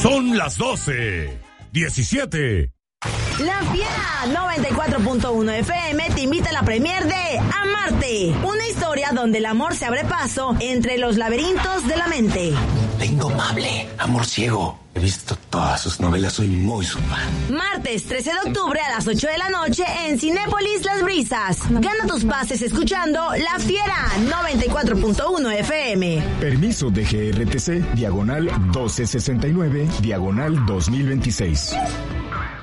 Son las 12:17. La Fiera 94.1 FM te invita a la premier de Amarte, una historia donde el amor se abre paso entre los laberintos de la mente. La indomable, amor ciego. He visto todas sus novelas, soy muy su fan. Martes 13 de octubre a las 8 de la noche en Cinépolis Las Brisas. Gana tus pases escuchando La Fiera 94.1 FM. Permiso de GRTC, diagonal 1269, diagonal 2026.